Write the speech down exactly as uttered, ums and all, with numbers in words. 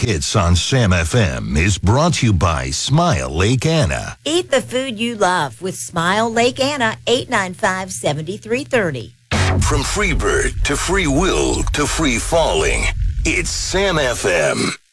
Hits on Sam F M is brought to you by Smile Lake Anna. Eat the food you love with Smile Lake Anna, eight nine five, seven three three zero. From Freebird to Free Will to Free Falling, it's Sam F M.